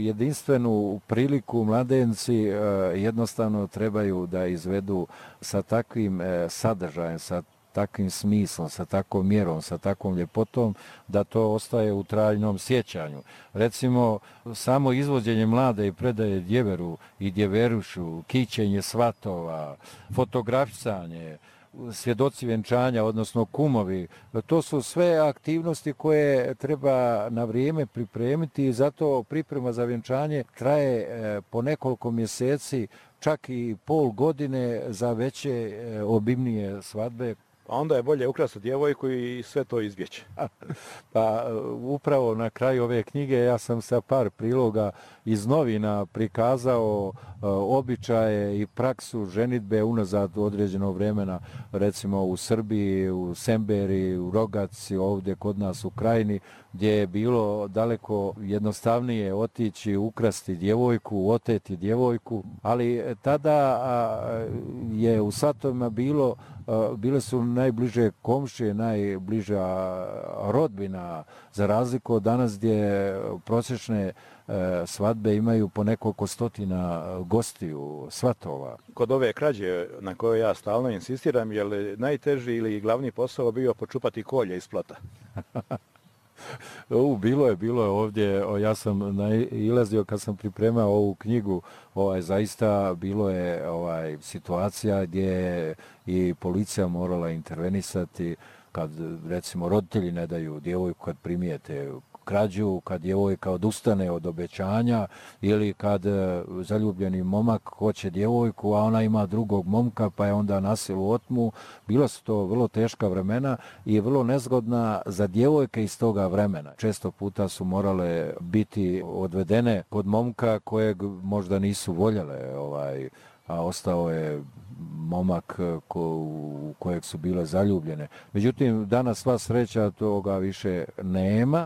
jedinstvenu priliku mladenci jednostavno trebaju da izvedu sa takvim sadržajem, sa takvim smislom, sa takvom mjerom, sa takvom ljepotom, da to ostaje u trajnom sjećanju. Recimo, samo izvođenje mlade i predaje djeveru i djeverušu, kićenje svatova, fotografisanje, svjedoci vjenčanja, odnosno kumovi, to su sve aktivnosti koje treba na vrijeme pripremiti i zato priprema za vjenčanje traje po nekoliko mjeseci, čak i pol godine za veće obimnije svadbe. A onda je bolje ukrasti djevojku i sve to izbjeći. Pa upravo na kraju ove knjige ja sam sa par priloga iz novina prikazao običaje i praksu ženidbe unazad određenog vremena, recimo u Srbiji, u Semberi, u Rogaci, ovdje kod nas u Krajini, gdje je bilo daleko jednostavnije otići, ukrasti djevojku, oteti djevojku, ali tada je u svatovima bile su najbliže komšije, najbliža rodbina, za razliku od danas gdje prosječne svadbe imaju po nekoliko stotina gostiju, svatova. Kod ove krađe na kojoj ja stalno insistiram, je li najteži ili glavni posao bio počupati kolje iz plota? Bilo je ovdje, ja sam nailazio kad sam pripremao ovu knjigu, zaista bilo je situacija gdje je i policija morala intervenisati kad recimo roditelji ne daju djevojku kad primijete krađu, kad djevojka odustane od obećanja ili kad zaljubljeni momak hoće djevojku, a ona ima drugog momka pa je onda na silu otmu. Bila su to vrlo teška vremena i vrlo nezgodna za djevojke iz toga vremena. Često puta su morale biti odvedene kod momka kojeg možda nisu voljele, a ostao je momak u kojeg su bile zaljubljene. Međutim, danas sva sreća toga više nema.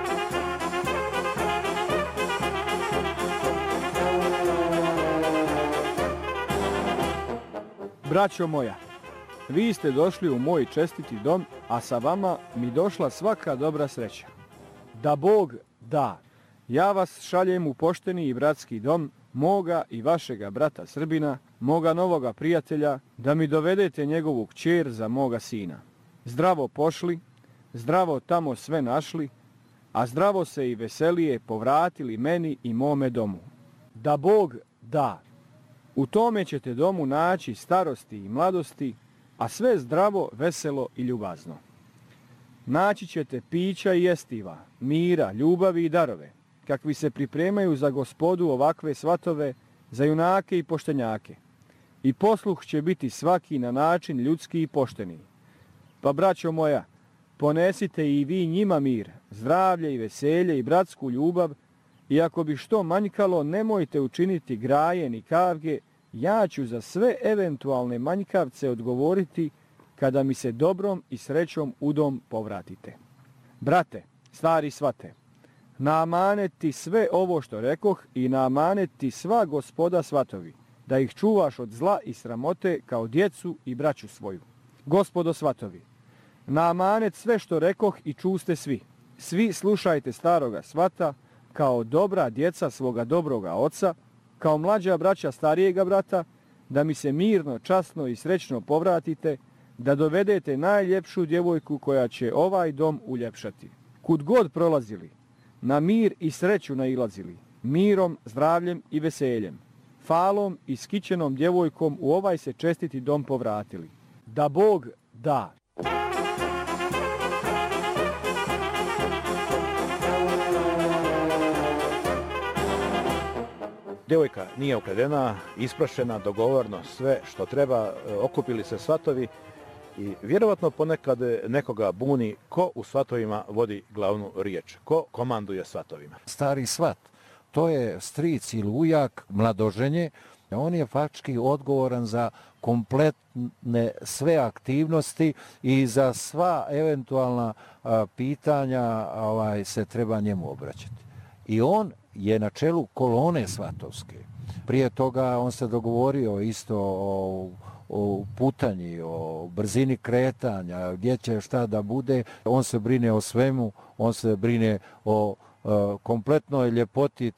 Braćo moja, vi ste došli u moj čestiti dom, a sa vama mi došla svaka dobra sreća. Da Bog da, ja vas šaljem u pošteni i bratski dom, moga i vašega brata Srbina, moga novoga prijatelja, da mi dovedete njegovu kćer za moga sina. Zdravo pošli, zdravo tamo sve našli, a zdravo se i veselije povratili meni i mome domu. Da Bog da. U tome ćete domu naći starosti i mladosti, a sve zdravo, veselo i ljubazno. Naći ćete pića i jestiva, mira, ljubavi i darove, kakvi se pripremaju za gospodu ovakve svatove, za junake i poštenjake. I posluh će biti svaki na način ljudski i pošteni. Pa, braćo moja, ponesite i vi njima mir, zdravlje i veselje i bratsku ljubav, i ako bi što manjkalo, nemojte učiniti graje ni kavge, ja ću za sve eventualne manjkavce odgovoriti kada mi se dobrom i srećom u dom povratite. Brate, stari svate, na amanet ti sve ovo što rekoh i na amanet ti sva gospoda svatovi, da ih čuvaš od zla i sramote kao djecu i braću svoju. Gospodo svatovi, na amanet sve što rekoh i čuste svi. Svi slušajte staroga svata, kao dobra djeca svoga dobroga oca, kao mlađa braća starijega brata, da mi se mirno, časno i srećno povratite, da dovedete najljepšu djevojku koja će ovaj dom uljepšati. Kud god prolazili, na mir i sreću nailazili, mirom, zdravljem i veseljem, falom i skićenom djevojkom u ovaj se čestiti dom povratili. Da Bog da. Djevojka nije ukradena, isprašena, dogovorno, sve što treba, okupili se svatovi i vjerovatno ponekad nekoga buni ko u svatovima vodi glavnu riječ, ko komanduje svatovima. Stari svat, to je stric ili ujak, mladoženje, on je faktički odgovoran za kompletne sve aktivnosti i za sva eventualna pitanja se treba njemu obraćati. I on je na čelu kolone svatovske. Prije toga on se dogovorio isto o putanji, o brzini kretanja, gdje će šta da bude. On se brine o svemu, on se brine o kompletnoj ljepoti